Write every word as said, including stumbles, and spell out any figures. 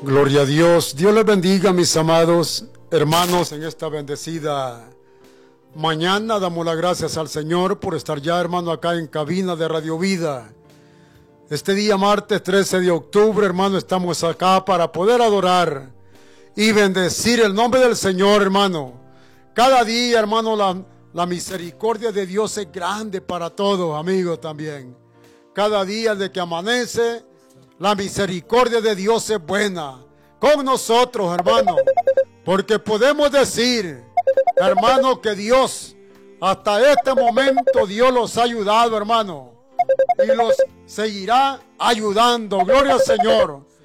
Gloria a Dios. Dios les bendiga, mis amados hermanos, en esta bendecida mañana. Damos las gracias al Señor por estar ya, hermano, acá en cabina de Radio Vida. Este día, martes trece de octubre, hermano, estamos acá para poder adorar y bendecir el nombre del Señor, hermano. Cada día, hermano, la, la misericordia de Dios es grande para todos, amigos, también. Cada día de que amanece, la misericordia de Dios es buena con nosotros, hermano, porque podemos decir, hermano, que Dios, hasta este momento, Dios los ha ayudado, hermano, y los seguirá ayudando. Gloria al Señor.